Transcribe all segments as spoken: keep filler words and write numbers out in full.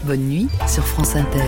Bonne nuit sur France Inter.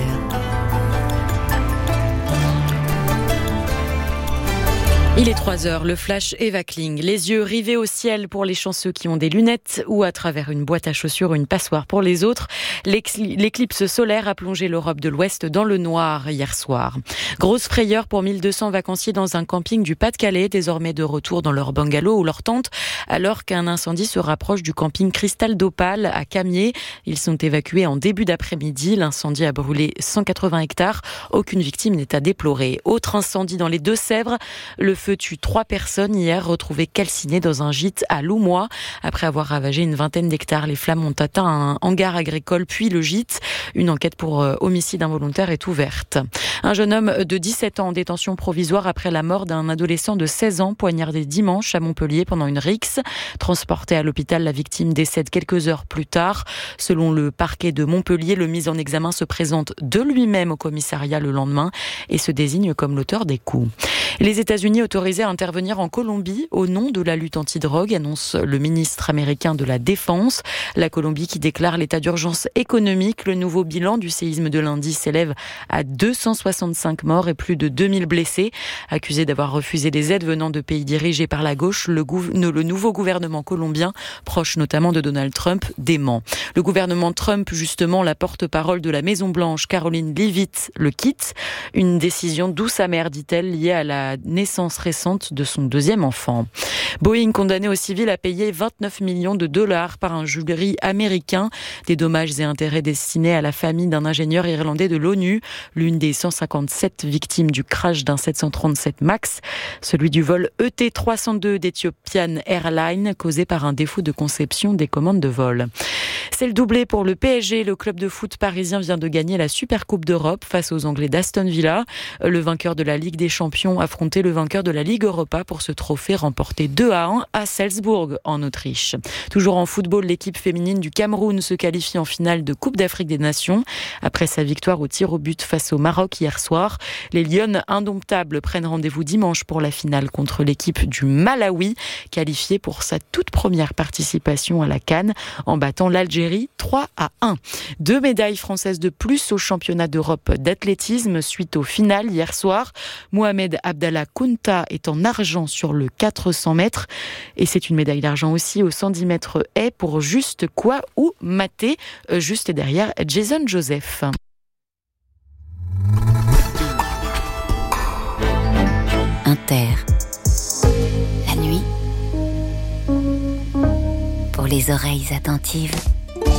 Il est trois heures, le flash Eva Kling. Les yeux rivés au ciel pour les chanceux qui ont des lunettes ou à travers une boîte à chaussures, une passoire pour les autres. L'éclipse solaire a plongé l'Europe de l'Ouest dans le noir hier soir. Grosse frayeur pour mille deux cents vacanciers dans un camping du Pas-de-Calais, désormais de retour dans leur bungalow ou leur tente, alors qu'un incendie se rapproche du camping Cristal d'Opale à Camiers. Ils sont évacués en début d'après-midi. L'incendie a brûlé cent quatre-vingts hectares. Aucune victime n'est à déplorer. Autre incendie dans les Deux-Sèvres. Le feu tue trois personnes hier retrouvées calcinées dans un gîte à Loumois. Après avoir ravagé une vingtaine d'hectares, les flammes ont atteint un hangar agricole puis le gîte. Une enquête pour homicide involontaire est ouverte. Un jeune homme de dix-sept ans en détention provisoire après la mort d'un adolescent de seize ans poignardé dimanche à Montpellier pendant une rixe. Transporté à l'hôpital, la victime décède quelques heures plus tard. Selon le parquet de Montpellier, le mis en examen se présente de lui-même au commissariat le lendemain et se désigne comme l'auteur des coups. Les États-Unis autorisés à intervenir en Colombie au nom de la lutte anti-drogue, annonce le ministre américain de la Défense. La Colombie qui déclare l'état d'urgence économique. Le nouveau bilan du séisme de lundi s'élève à deux cent soixante-cinq morts et plus de deux mille blessés. Accusé d'avoir refusé des aides venant de pays dirigés par la gauche, le, gouv- le nouveau gouvernement colombien, proche notamment de Donald Trump, dément. Le gouvernement Trump, justement, la porte-parole de la Maison-Blanche, Caroline Leavitt, le quitte. Une décision douce amère, dit-elle, liée à la naissance récente de son deuxième enfant. Boeing condamné au civil à payer vingt-neuf millions de dollars par un jury américain. Des dommages et intérêts destinés à la famille d'un ingénieur irlandais de l'ONU, l'une des cent cinquante-sept victimes du crash d'un sept cent trente-sept MAX, celui du vol E T trois cent deux d'Ethiopian Airlines, causé par un défaut de conception des commandes de vol. C'est le doublé pour le P S G. Le club de foot parisien vient de gagner la Supercoupe d'Europe face aux Anglais d'Aston Villa. Le vainqueur de la Ligue des Champions affrontait le vainqueur de la Ligue Europa pour ce trophée remporté deux à un à Salzbourg, en Autriche. Toujours en football, l'équipe féminine du Cameroun se qualifie en finale de Coupe d'Afrique des Nations. Après sa victoire au tir au but face au Maroc hier soir, les Lionnes indomptables prennent rendez-vous dimanche pour la finale contre l'équipe du Malawi, qualifiée pour sa toute première participation à la CAN en battant l'Algérie trois à un. Deux médailles françaises de plus au championnat d'Europe d'athlétisme suite au final hier soir. Mohamed Abdallah Kounta est en argent sur le quatre cents mètres et c'est une médaille d'argent aussi au cent dix mètres haies pour Juste Quoi ou Maté, juste derrière Jason Joseph. Inter. La nuit, pour les oreilles attentives.